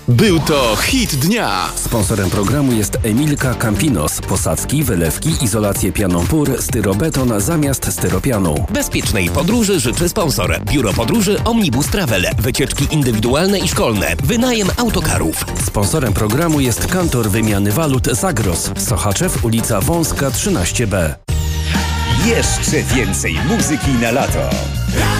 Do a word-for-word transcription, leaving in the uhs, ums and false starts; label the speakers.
Speaker 1: Był to hit dnia.
Speaker 2: Sponsorem programu jest Emilka Campinos. Posadzki, wylewki, izolację pianą pór, styrobeton zamiast styropianu.
Speaker 3: Bezpiecznej podróży życzy sponsor. Biuro Podróży Omnibus Travel. Wycieczki indywidualne i szkolne. Wynajem autokarów.
Speaker 2: Sponsorem programu jest kantor wymiany walut Zagros. Sochaczew, ulica Wąska trzynaście B.
Speaker 4: Jeszcze więcej muzyki na lato.